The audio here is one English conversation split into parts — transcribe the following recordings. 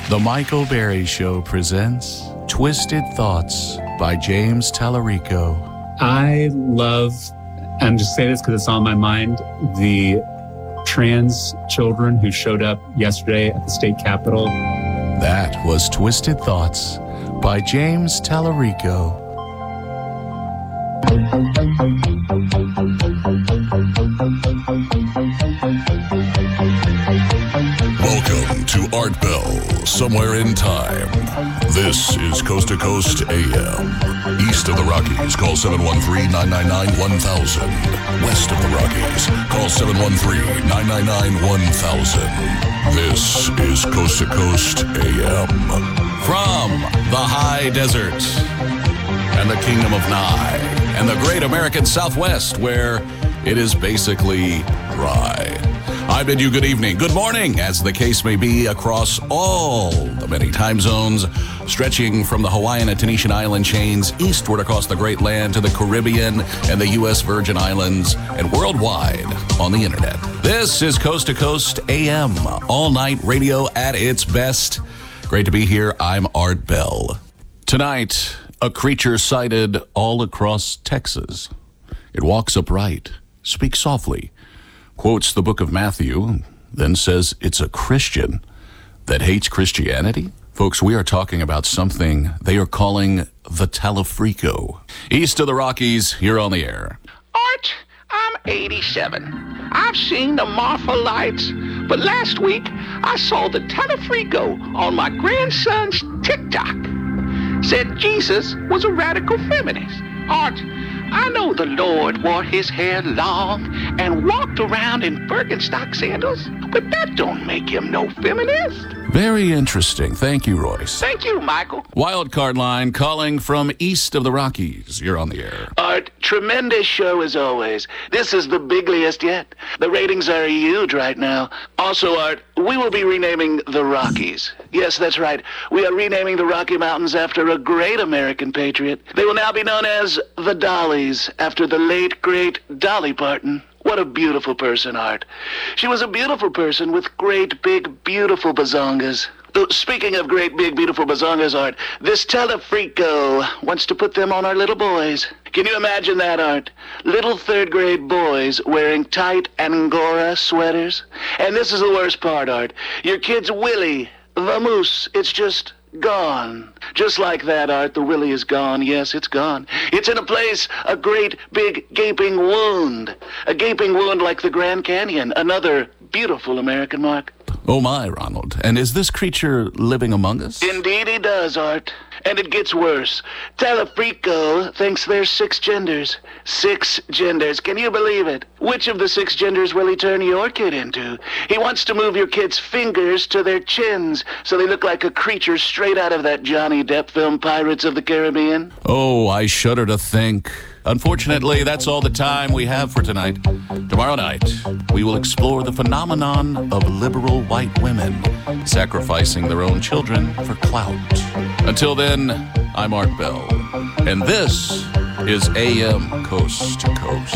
The Michael Berry Show presents Twisted Thoughts by James Tallarico. I love, I'm just saying this because it's on my mind, the trans children who showed up yesterday at the state capitol. That was Twisted Thoughts by James Tallarico. Welcome to Art Bell, Somewhere in Time. This is Coast to Coast AM. East of the Rockies, call 713-999-1000. West of the Rockies, call 713-999-1000. This is Coast to Coast AM. From the high desert and the kingdom of Nye and the great American Southwest, where it is basically dry. I bid you good evening, good morning, as the case may be, across all the many time zones, stretching from the Hawaiian and Tahitian island chains eastward across the Great Land to the Caribbean and the U.S. Virgin Islands, and worldwide on the internet. This is Coast to Coast AM, all-night radio at its best. Great to be here. I'm Art Bell. Tonight, a creature sighted all across Texas. It walks upright, speaks softly, quotes the book of Matthew, then says it's a Christian that hates Christianity? Folks, we are talking about something they are calling the Tallarico. East of the Rockies, you're on the air. Art, I'm 87. I've seen the Marfa lights, but last week I saw the Tallarico on my grandson's TikTok. Said Jesus was a radical feminist. Art, I know the Lord wore his hair long and walked around in Birkenstock sandals, but that don't make him no feminist. Very interesting. Thank you, Royce. Thank you, Michael. Wildcard line calling from east of the Rockies. You're on the air. Art, tremendous show as always. This is the bigliest yet. The ratings are huge right now. Also, Art, we will be renaming the Rockies. Yes, that's right. We are renaming the Rocky Mountains after a great American patriot. They will now be known as the Dollies, after the late, great Dolly Parton. What a beautiful person, Art. She was a beautiful person with great, big, beautiful bazongas. Speaking of great, big, beautiful bazongas, Art, this Tallarico wants to put them on our little boys. Can you imagine that, Art? Little third-grade boys wearing tight Angora sweaters. And this is the worst part, Art. Your kid's Willie, the moose, it's just gone. Just like that, Art, the Willie is gone. Yes, it's gone. It's in a place, a great, big, gaping wound. A gaping wound like the Grand Canyon, another beautiful American mark. Oh my, Ronald. And is this creature living among us? Indeed he does, Art. And it gets worse. Tallarico thinks there's 6 genders. 6 genders. Can you believe it? Which of the 6 genders will he turn your kid into? He wants to move your kids' fingers to their chins so they look like a creature straight out of that Johnny Depp film, Pirates of the Caribbean. Oh, I shudder to think. Unfortunately, that's all the time we have for tonight. Tomorrow night, we will explore the phenomenon of liberal white women sacrificing their own children for clout. Until then, I'm Art Bell, and this is AM Coast to Coast.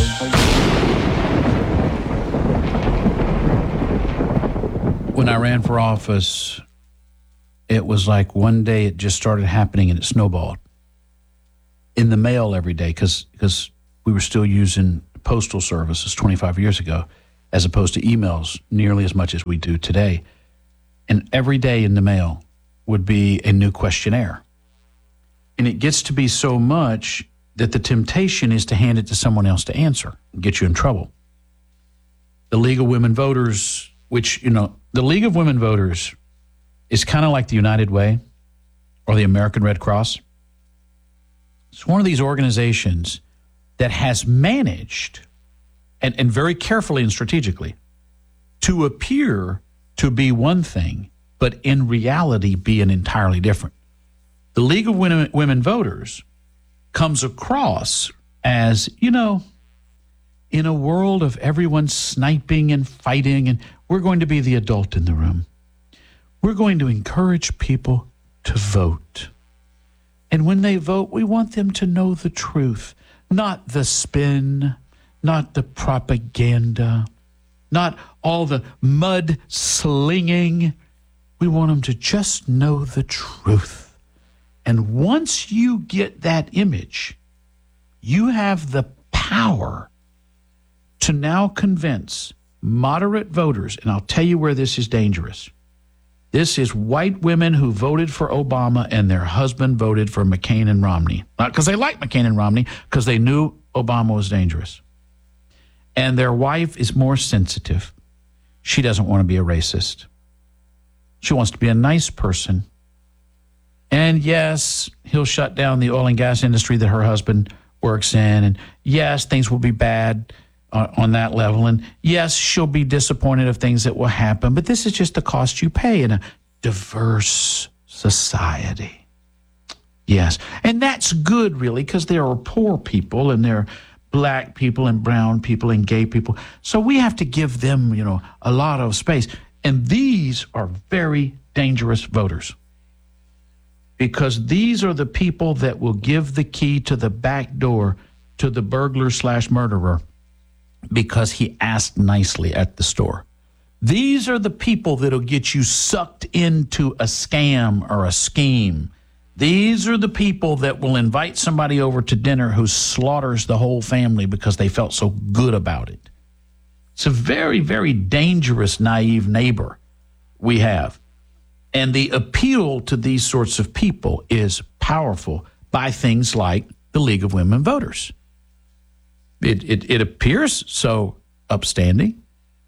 When I ran for office, it was like one day it just started happening and it snowballed. In the mail every day, because we were still using postal services 25 years ago, as opposed to emails nearly as much as we do today. And every day in the mail would be a new questionnaire. And it gets to be so much that the temptation is to hand it to someone else to answer and get you in trouble. The League of Women Voters, which, the League of Women Voters is kind of like the United Way or the American Red Cross. It's one of these organizations that has managed, and very carefully and strategically, to appear to be one thing, but in reality be an entirely different. The League of Women Voters comes across as, in a world of everyone sniping and fighting, and we're going to be the adult in the room. We're going to encourage people to vote. And when they vote, we want them to know the truth, not the spin, not the propaganda, not all the mud slinging We want them to just know the truth. And once you get that image, you have the power to now convince moderate voters, and I'll tell you where this is dangerous. This is white women who voted for Obama and their husband voted for McCain and Romney. Not because they like McCain and Romney, because they knew Obama was dangerous. And their wife is more sensitive. She doesn't want to be a racist. She wants to be a nice person. And yes, he'll shut down the oil and gas industry that her husband works in. And yes, things will be bad on that level. And yes, she'll be disappointed of things that will happen. But this is just the cost you pay in a diverse society. Yes. And that's good, really, because there are poor people and there are black people and brown people and gay people. So we have to give them, a lot of space. And these are very dangerous voters, because these are the people that will give the key to the back door to the burglar/murderer because he asked nicely at the store. These are the people that'll get you sucked into a scam or a scheme. These are the people that will invite somebody over to dinner who slaughters the whole family because they felt so good about it. It's a very, very dangerous, naive neighbor we have. And the appeal to these sorts of people is powerful by things like the League of Women Voters. It appears so upstanding.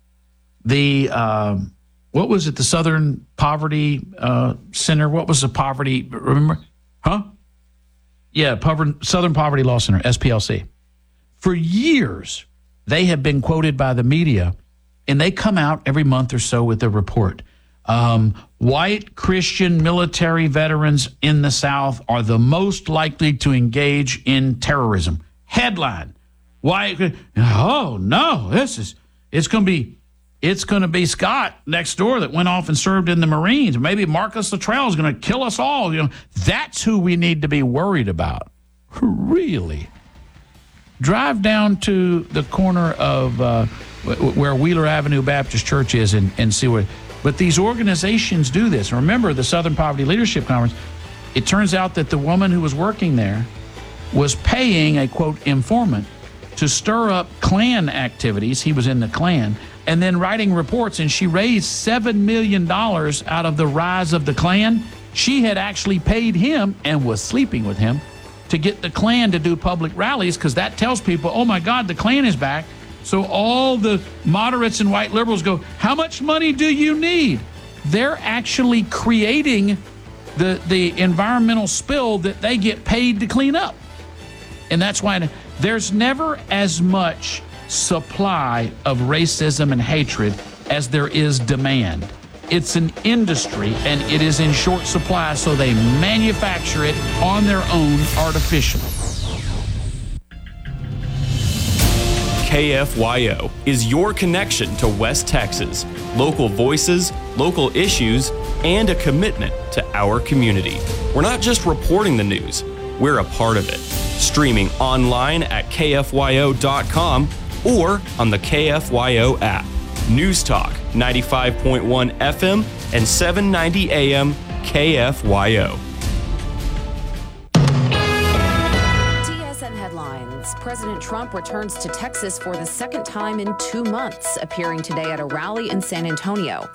The what was it? The Southern Poverty Center. What was the poverty? Remember? Huh? Yeah, Southern Poverty Law Center, SPLC. For years, they have been quoted by the media, and they come out every month or so with a report. White Christian military veterans in the South are the most likely to engage in terrorism. Headline. Why? Oh no! It's going to be Scott next door that went off and served in the Marines. Maybe Marcus Luttrell is going to kill us all. That's who we need to be worried about. Really? Drive down to the corner of where Wheeler Avenue Baptist Church is and see what. But these organizations do this. Remember the Southern Poverty Leadership Conference. It turns out that the woman who was working there was paying a, quote, informant to stir up Klan activities. He was in the Klan. And then writing reports, and she raised $7 million out of the rise of the Klan. She had actually paid him and was sleeping with him to get the Klan to do public rallies, because that tells people, oh my God, the Klan is back. So all the moderates and white liberals go, how much money do you need? They're actually creating the environmental spill that they get paid to clean up. And that's why there's never as much supply of racism and hatred as there is demand. It's an industry, and it is in short supply, so they manufacture it on their own artificially. KFYO is your connection to West Texas, local voices, local issues, and a commitment to our community. We're not just reporting the news, we're a part of it. Streaming online at KFYO.com or on the KFYO app. News Talk 95.1 FM and 790 AM KFYO. Headlines. President Trump returns to Texas for the second time in 2 months, appearing today at a rally in San Antonio.